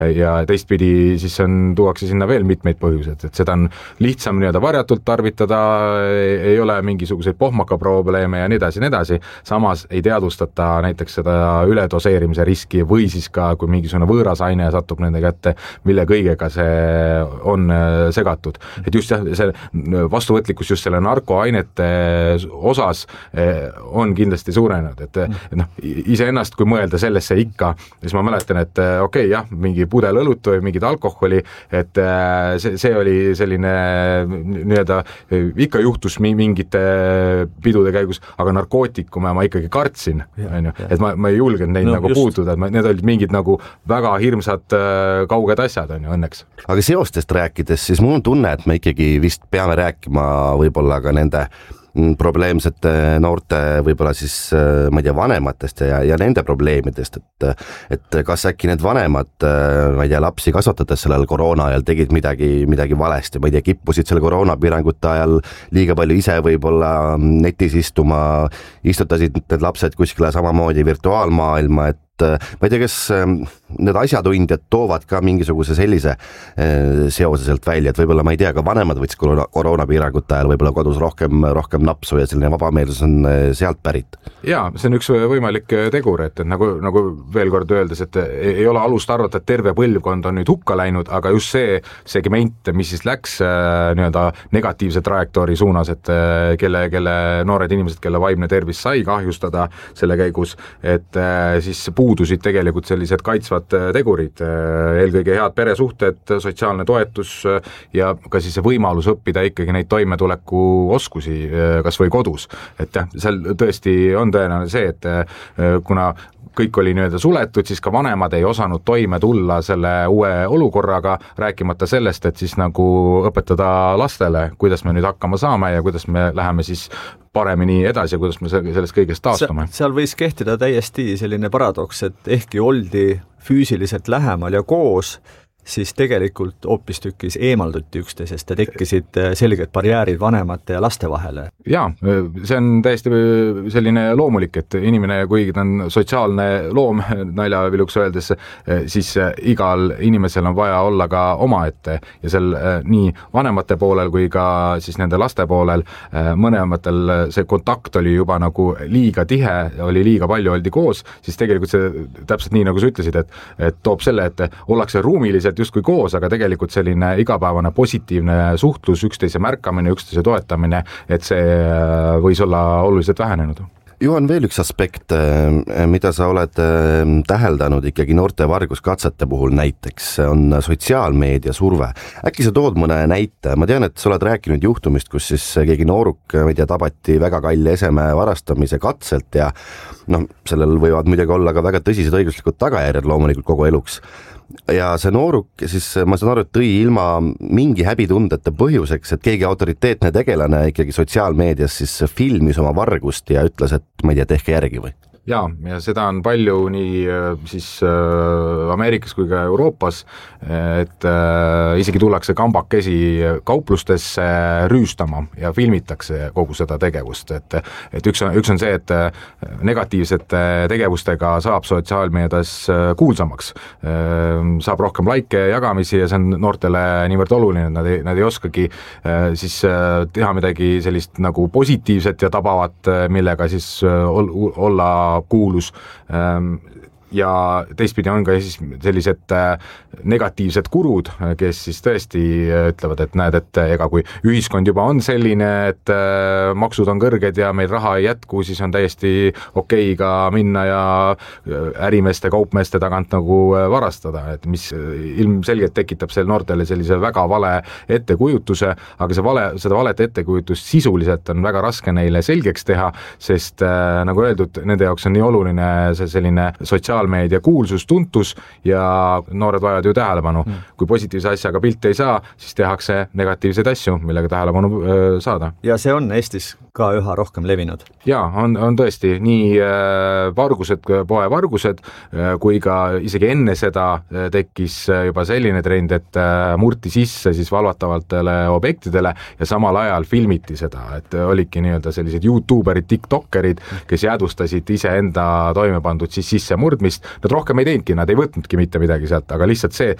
ja teistpidi siis tuuakse sinna veel mitmeid põhjuseid, et seda on lihtsam nii-öelda varjatult tarvitada, ei ole mingisuguseid pohmaka probleeme ja nii edasi, samas ei teadvustata näiteks seda üledoseerimise riski või siis ka, kui mingisugune võõras aine satub nende kätte, mille kõigega see on segatud. Et just see vastuvõtlikkus just selle narkoainete osas on kindlasti suurenenud, et iseennast, kui mõelda sellesse ikka, siis ma mäletan, et okei, jah, mingi pudel õlut või mingid alkoholi, et see oli selline nii-öelda, ikka juhtus mingite pidude käigus, aga narkootikume ma ikkagi kartsin, et ma ei julgenud neid nagu puutuda, et need olid mingid nagu väga hirmsad kauged asjad, õnneks. Aga seostest rääkides, siis mul on tunne, et me ikkagi vist peame rääkima võib-olla ka nende probleemsete noorte võib-olla siis, ma ei tea, vanematest ja nende probleemidest, et kas äkki need vanemad, ma ei tea, lapsi kasvatades sellel koroona ajal tegid midagi valesti, ma ei tea, kippusid selle koroonapiirangute ajal liiga palju ise võib-olla netis istutasid need lapsed kuskile samamoodi virtuaalmaailma, et ma ei tea, kas need asjatundjad toovad ka mingisuguse sellise seose sealt välja, et võib-olla, ma ei tea, ka vanemad võtsid koroonapiirangute ajal võib-olla kodus rohkem napsu ja selline vabameelsus on sealt pärit. Jaa, see on üks võimalik tegur, et nagu veel kord öeldes, et ei ole alust arvata, et terve põlvkond on nüüd hukka läinud, aga just see segment, mis siis läks nii-öelda negatiivse trajektoori suunas, et kelle noored inimesed, kelle vaimne tervis sai kahjustada selle käigus, et siis puudusid tegelikult sellised kaitsvad tegurid, eelkõige head peresuhted, sotsiaalne toetus ja ka siis see võimalus õppida ikkagi neid toimetuleku oskusi kas või kodus. Et jah, seal tõesti on tõenäoline see, et kuna kõik oli nii-öelda suletud, siis ka vanemad ei osanud toime tulla selle uue olukorraga, rääkimata sellest, et siis nagu õpetada lastele, kuidas me nüüd hakkama saame ja kuidas me läheme siis paremini edasi ja kuidas me sellest kõigest taastume. Seal võis kehtida täiesti selline paradoks, et ehkki oldi füüsiliselt lähemal ja koos, siis tegelikult hoopistükkis eemalduti üksteisest ja tekkisid selged barjäärid vanemate ja laste vahele. Jaa, see on täiesti selline loomulik, et inimene, kuigi ta on sotsiaalne loom, naljaviluks öeldes, siis igal inimesel on vaja olla ka omaette ja seal nii vanemate poolel kui ka siis nende laste poolel mõnematel see kontakt oli juba nagu liiga tihe, oli liiga palju, oldi koos, siis tegelikult see täpselt nii, nagu sa ütlesid, et toob selle, et ollakse ruumiliselt justkui koos, aga tegelikult selline igapäevane positiivne suhtlus, üksteise märkamine, üksteise toetamine, et see võis olla oluliselt vähenenud. Juhan, veel üks aspekt, mida sa oled täheldanud ikkagi noorte varguskatsete puhul näiteks, on sotsiaalmeedia surve. Äkki sa tood mõne näite? Ma tean, et sa oled rääkinud juhtumist, kus siis keegi nooruk, ma ei tea, tabati väga kalli eseme varastamise katselt ja sellel võivad muidugi olla ka väga tõsised õiguslikud tagajärjed loomulikult kogu eluks. Ja see nooruk siis, ma saan aru, et tõi ilma mingi häbitundeta põhjuseks, et keegi autoriteetne tegelane ikkagi sotsiaalmeedias siis filmis oma vargust ja ütles, et ma ei tea, tehke järgi või? Ja seda on palju nii siis Ameerikas kui ka Euroopas, et isegi tullakse kambakesi kauplustesse rüüstama ja filmitakse kogu seda tegevust, et üks on see, et negatiivsete tegevustega saab sotsiaalmeedias kuulsamaks, saab rohkem laike jagamisi ja see on noortele niivõrd oluline, et nad ei oskagi siis teha midagi sellist nagu positiivset ja tabavat, millega siis olla kuulus ja teistpidi on ka siis sellised negatiivsed kurud, kes siis tõesti ütlevad, et näed, et ega kui ühiskond juba on selline, et maksud on kõrged ja meil raha ei jätku, siis on täiesti okei ka minna ja ärimeeste, kaupmeeste tagant nagu varastada, et mis ilmselgelt tekitab selle noortele sellise väga vale ettekujutuse, aga seda valet ettekujutust sisuliselt on väga raske neile selgeks teha, sest nagu öeldud, nende jaoks on nii oluline see selline sotsiaalmeedia kuulsus, tuntus ja noored vajavad ju tähelepanu. Kui positiivse asjaga pilti ei saa, siis tehakse negatiivseid asju, millega tähelepanu saada. Ja see on Eestis ka üha rohkem levinud. Jaa, on tõesti nii vargused, poevargused kui ka isegi enne seda tekkis juba selline trend, et murti sisse siis valvatavatele objektidele ja samal ajal filmiti seda, et olidki nii-öelda sellised YouTuberid, TikTokerid, kes jäädvustasid iseenda toime pandud siis sissemurdmist, nad rohkem ei teinudki, nad ei võtnudki mitte midagi sealt, aga lihtsalt see